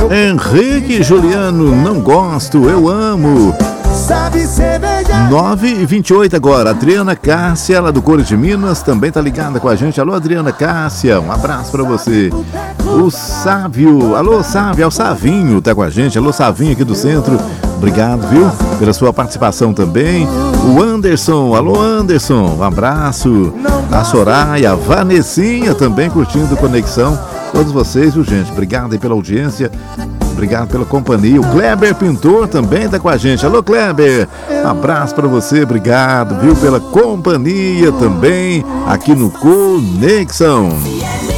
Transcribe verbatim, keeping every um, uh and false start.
Henrique Juliano, não gosto, eu amo. nove e vinte e oito agora. Adriana Cássia, lá do Cores de Minas, também tá ligada com a gente. Alô, Adriana Cássia, um abraço pra você. O Sávio, alô, Sávio, é o Savinho, tá com a gente. Alô, Savinho aqui do centro, obrigado, viu, pela sua participação também. O Anderson, alô, Anderson, um abraço. A Soraya, a Vanessinha também curtindo Conexão. Todos vocês, viu, gente, obrigado aí pela audiência. Obrigado pela companhia. O Kleber Pintor também tá com a gente. Alô, Kleber, um abraço pra você, obrigado, viu, pela companhia também aqui no Conexão.